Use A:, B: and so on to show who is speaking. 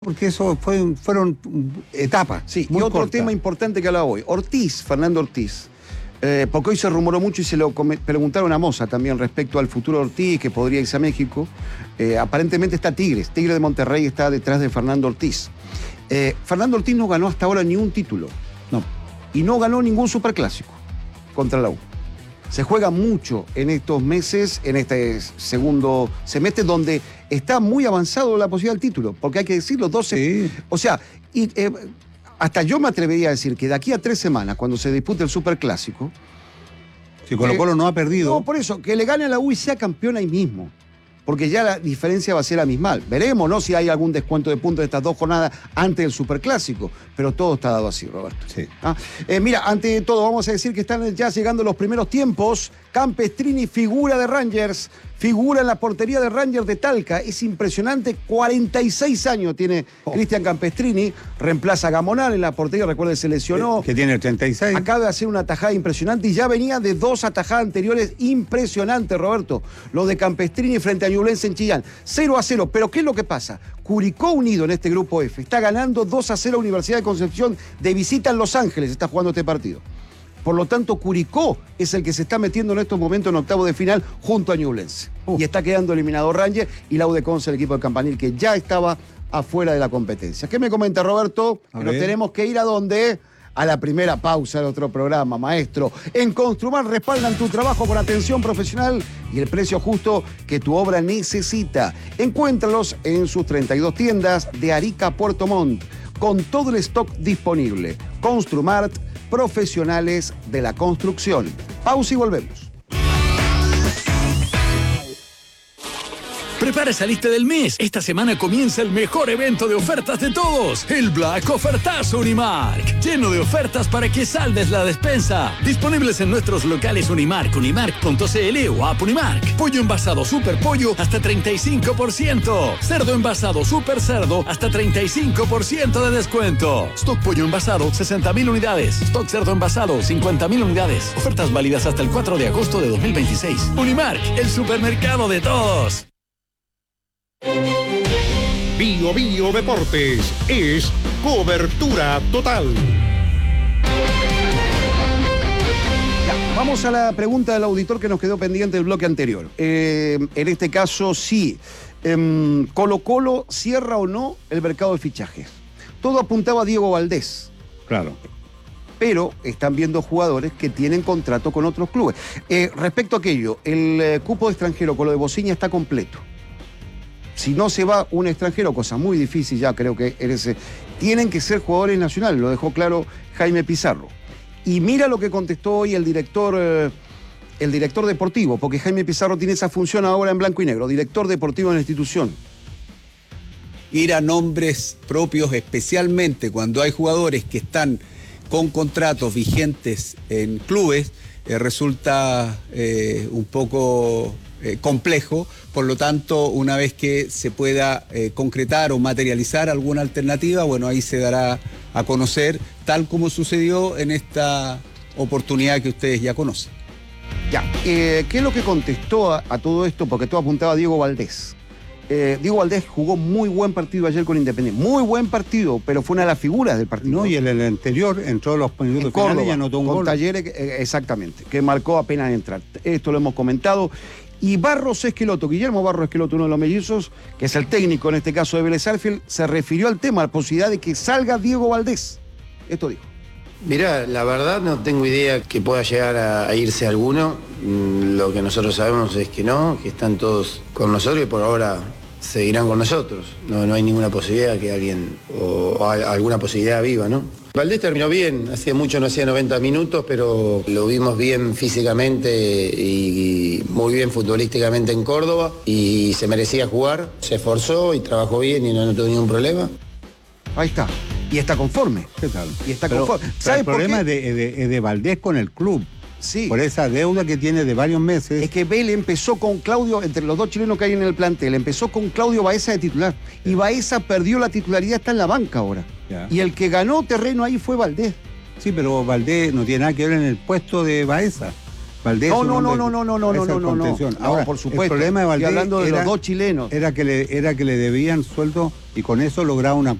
A: Porque eso fueron etapas.
B: Sí,
A: y otro
B: cortas.
A: tema importante que hablaba hoy. Ortiz, Fernando Ortiz. Porque hoy se rumoró mucho y se lo preguntaron a Moza también respecto al futuro de Ortiz, que podría irse a México. Aparentemente está Tigre de Monterrey está detrás de Fernando Ortiz. Fernando Ortiz no ganó hasta ahora ni un título.
B: No.
A: Y no ganó ningún superclásico contra la U. Se juega mucho en estos meses, en este segundo semestre, donde está muy avanzado la posibilidad del título, porque hay que decirlo, 12.
B: Sí.
A: O sea, hasta yo me atrevería a decir que de aquí a 3 semanas, cuando se dispute el superclásico.
B: Si Colo-Colo no ha perdido.
A: No, por eso, que le gane a la U y sea campeón ahí mismo. Porque ya la diferencia va a ser abismal. Veremos, ¿no?, si hay algún descuento de puntos de estas 2 jornadas antes del superclásico. Pero todo está dado así, Roberto.
B: Sí.
A: Mira, ante todo, vamos a decir que están ya llegando los primeros tiempos. Campestrini, figura de Rangers, figura en la portería de Rangers de Talca. Es impresionante, 46 años tiene Cristian Campestrini. Reemplaza a Gamonal en la portería, recuerden, se lesionó.
B: Que tiene el 36.
A: Acaba de hacer una atajada impresionante y ya venía de 2 atajadas anteriores impresionantes, Roberto. Lo de Campestrini frente a Ñublense en Chillán. 0-0, pero ¿qué es lo que pasa? Curicó unido en este grupo F. Está ganando 2-0 Universidad de Concepción de visita en Los Ángeles. Está jugando este partido. Por lo tanto, Curicó es el que se está metiendo en estos momentos en octavos de final junto a Ñublense. Y está quedando eliminado Rangers y la U de Conce, el equipo de Campanil, que ya estaba afuera de la competencia. ¿Qué me comenta, Roberto? Que nos tenemos que ir a dónde? A la primera pausa de otro programa, maestro. En Construmar respaldan tu trabajo con atención profesional y el precio justo que tu obra necesita. Encuéntralos en sus 32 tiendas de Arica a Puerto Montt, con todo el stock disponible. Construmart, profesionales de la construcción. Pausa y volvemos.
C: Prepara esa lista del mes. Esta semana comienza el mejor evento de ofertas de todos, el Black Ofertazo Unimark. Lleno de ofertas para que saldes la despensa. Disponibles en nuestros locales Unimark, unimark.cl o App Unimark. Pollo envasado Super Pollo hasta 35%. Cerdo envasado Super Cerdo hasta 35% de descuento. Stock pollo envasado 60.000 unidades. Stock cerdo envasado 50.000 unidades. Ofertas válidas hasta el 4 de agosto de 2026. Unimark, el supermercado de todos.
D: Bio Bio Deportes es cobertura total.
A: Ya, vamos a la pregunta del auditor que nos quedó pendiente del bloque anterior. En este caso, sí. ¿Colo-Colo cierra o no el mercado de fichajes? Todo apuntaba a Diego Valdés.
B: Claro.
A: Pero están viendo jugadores que tienen contrato con otros clubes. Respecto a aquello, el cupo de extranjero con lo de Bociña está completo. Si no se va un extranjero, cosa muy difícil ya, creo que tienen que ser jugadores nacionales, lo dejó claro Jaime Pizarro. Y mira lo que contestó hoy el director deportivo, porque Jaime Pizarro tiene esa función ahora en blanco y negro, director deportivo de la institución.
E: Ir a nombres propios, especialmente cuando hay jugadores que están con contratos vigentes en clubes, resulta un poco complejo. Por lo tanto, una vez que se pueda concretar o materializar alguna alternativa, bueno, ahí se dará a conocer, tal como sucedió en esta oportunidad que ustedes ya conocen.
A: Ya, ¿qué es lo que contestó a todo esto? Porque todo apuntaba a Diego Valdés. Diego Valdés jugó muy buen partido ayer con Independiente. Muy buen partido, pero fue una de las figuras del partido.
B: No, y en el anterior entró los minutos finales y anotó un
A: con
B: gol.
A: Talleres, exactamente, que marcó apenas entrar. Esto lo hemos comentado. Y Barros Esqueloto, Guillermo Barros Esqueloto, uno de los mellizos, que es el técnico en este caso de Vélez Sarsfield, se refirió al tema, a la posibilidad de que salga Diego Valdés. Esto dijo.
F: Mirá, la verdad no tengo idea que pueda llegar a irse alguno. Lo que nosotros sabemos es que no, que están todos con nosotros y por ahora seguirán con nosotros. No hay ninguna posibilidad que alguien, o alguna posibilidad viva, ¿no? Valdés terminó bien, hacía mucho no hacía 90 minutos, pero lo vimos bien físicamente y muy bien futbolísticamente en Córdoba y se merecía jugar, se esforzó y trabajó bien y no tuvo ningún problema.
A: Ahí está. Y está conforme.
B: ¿Qué tal?
A: Y está
B: Pero
A: conforme.
B: el problema es de Valdés con el club.
A: Sí.
B: Por esa deuda que tiene de varios meses.
A: Es que Vélez empezó con Claudio, entre los 2 chilenos que hay en el plantel, empezó con Claudio Baeza de titular. Y Baeza perdió la titularidad, está en la banca ahora.
B: Ya.
A: Y el que ganó terreno ahí fue Valdés.
B: Sí, pero Valdés no tiene nada que ver en el puesto de Baeza. Valdés
A: No,
B: es un
A: no,
B: hombre-
A: no, no, no, no,
B: esa
A: no,
B: es
A: no,
B: contención.
A: no,
B: Ahora,
A: por supuesto.
B: el problema de
A: Estoy
B: Valdés
A: hablando de los dos chilenos.
B: era que le debían sueldo y con eso lograba una